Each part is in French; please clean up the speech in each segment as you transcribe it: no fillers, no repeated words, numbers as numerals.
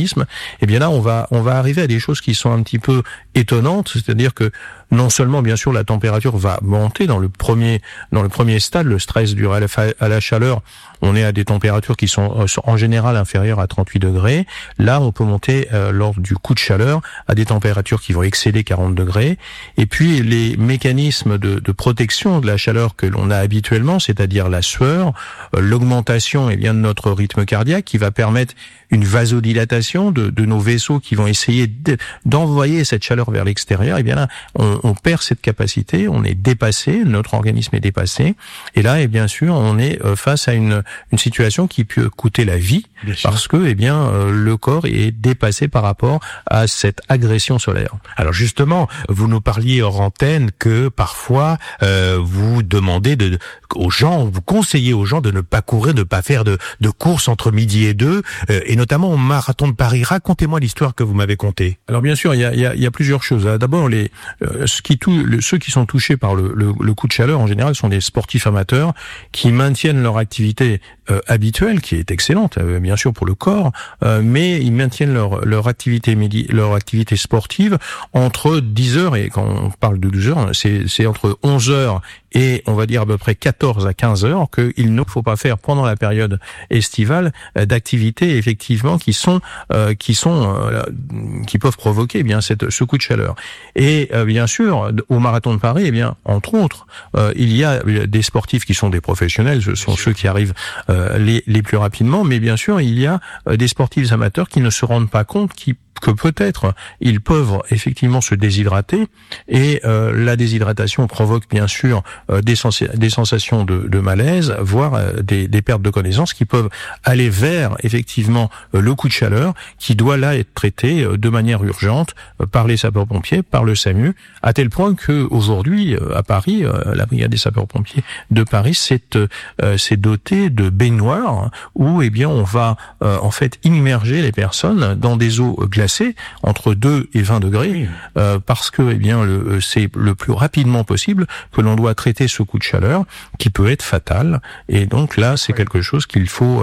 organisme, eh bien là, on va arriver à des choses qui sont un petit peu étonnantes, c'est-à-dire que non seulement, bien sûr, la température va monter dans le premier stade, le stress dû à la chaleur, on est à des températures qui sont en général inférieures à 38 degrés. Là, on peut monter lors du coup de chaleur à des températures qui vont excéder 40 degrés. Et puis, les mécanismes de protection de la chaleur que l'on a habituellement, c'est-à-dire la sueur, l'augmentation de notre rythme cardiaque qui va permettre une vasodilatation de nos vaisseaux qui vont essayer d'envoyer cette chaleur vers l'extérieur, et bien là, on perd cette capacité, on est dépassé, notre organisme est dépassé, et là, et bien sûr, on est face à une situation qui peut coûter la vie, parce que, le corps est dépassé par rapport à cette agression solaire. Alors justement, vous nous parliez hors antenne que parfois, vous demandez aux gens, vous conseillez aux gens de ne pas courir, de ne pas faire de courses entre midi et 2, et notamment au marathon de Paris. Racontez-moi l'histoire que vous m'avez contée. Alors bien sûr, il y a plusieurs choses. D'abord, ceux qui sont touchés par le coup de chaleur, en général, sont des sportifs amateurs qui maintiennent leur activité habituelle, qui est excellente, bien sûr, pour le corps, mais ils maintiennent leur activité sportive entre 10 heures, et quand on parle de 12 heures, c'est entre 11 heures et on va dire à peu près 14 à 15 heures qu'il ne faut pas faire pendant la période estivale d'activités effectivement qui peuvent provoquer ce coup de chaleur. Et bien sûr, au marathon de Paris, entre autres, il y a des sportifs qui sont des professionnels, ce sont ceux qui arrivent les plus rapidement, mais bien sûr, il y a des sportifs amateurs qui ne se rendent pas compte que peut-être ils peuvent effectivement se déshydrater, et la déshydratation provoque bien sûr des sensations de malaise, voire des pertes de connaissance qui peuvent aller vers effectivement le coup de chaleur qui doit là être traité de manière urgente par les sapeurs-pompiers, par le SAMU, à tel point que aujourd'hui à Paris, la brigade des sapeurs-pompiers de Paris s'est dotée de baignoires où on va en fait immerger les personnes dans des eaux glacées entre 2 et 20 degrés, parce que c'est le plus rapidement possible que l'on doit traiter ce coup de chaleur qui peut être fatal. Et donc là, c'est quelque chose qu'il faut,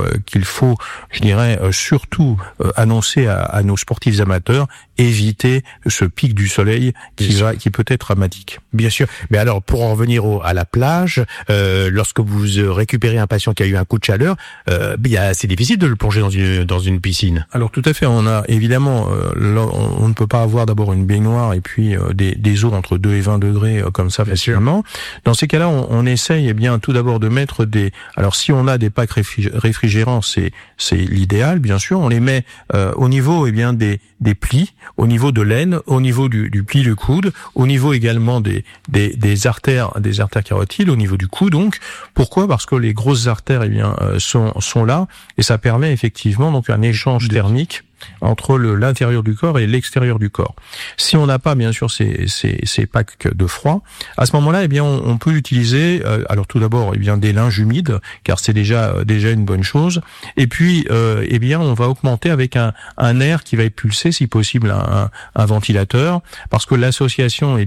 je dirais, surtout annoncer à nos sportifs amateurs, éviter ce pic du soleil qui peut être dramatique. Bien sûr. Mais alors, pour en revenir à la plage, lorsque vous récupérez un patient qui a eu un coup de chaleur, c'est difficile de le plonger dans une piscine. Alors tout à fait. On a évidemment, on ne peut pas avoir d'abord une baignoire et puis des eaux entre 2 et 20 degrés comme ça facilement. Dans ces cas-là, on essaye tout d'abord de mettre alors si on a des packs réfrigérants, c'est l'idéal, bien sûr. On les met au niveau des plis, au niveau de l'aine, au niveau du pli du coude, au niveau également des artères carotides, au niveau du cou donc. Pourquoi ? Parce que les grosses artères sont là, et ça permet effectivement donc un échange thermique entre l'intérieur du corps et l'extérieur du corps. Si on n'a pas bien sûr ces packs de froid, à ce moment-là, on peut utiliser alors tout d'abord des linges humides, car c'est déjà une bonne chose. Et puis on va augmenter avec un air qui va être pulsé, si possible un ventilateur, parce que l'association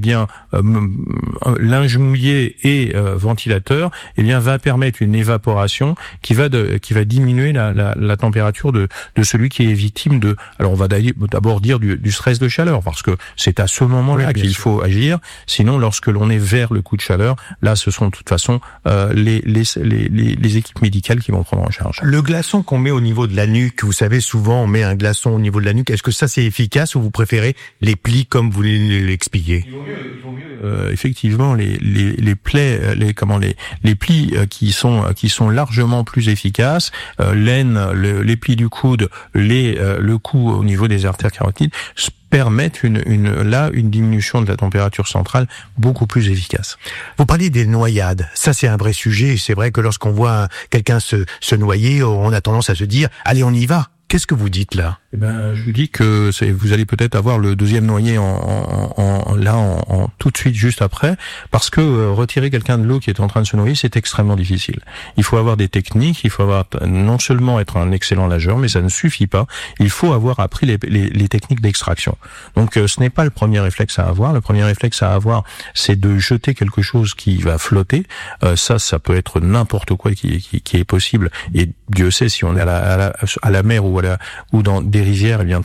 linge mouillé et ventilateur va permettre une évaporation qui va diminuer la température de celui qui est victime alors on va d'abord dire du stress de chaleur, parce que c'est à ce moment-là qu'il faut agir. Sinon, lorsque l'on est vers le coup de chaleur, là, ce sont de toute façon les équipes médicales qui vont prendre en charge. Le glaçon qu'on met au niveau de la nuque, vous savez, souvent on met un glaçon au niveau de la nuque. Est-ce que ça c'est efficace, ou vous préférez les plis comme vous l'expliquez ? Il vaut mieux effectivement les plaies, les plis qui sont largement plus efficaces. L'aine, les plis du coude, le cou au niveau des artères carotides permettent une diminution de la température centrale beaucoup plus efficace. Vous parliez des noyades. Ça, c'est un vrai sujet. C'est vrai que lorsqu'on voit quelqu'un se noyer, on a tendance à se dire « Allez, on y va ». Qu'est-ce que vous dites là ? Je vous dis que vous allez peut-être avoir le deuxième noyé tout de suite juste après, parce que retirer quelqu'un de l'eau qui est en train de se noyer, c'est extrêmement difficile. Il faut avoir des techniques, il faut non seulement être un excellent nageur, mais ça ne suffit pas. Il faut avoir appris les techniques d'extraction. Donc ce n'est pas le premier réflexe à avoir. Le premier réflexe à avoir, c'est de jeter quelque chose qui va flotter. Ça peut être n'importe quoi qui est possible. Et Dieu sait si on est à la mer ou dans des rivières,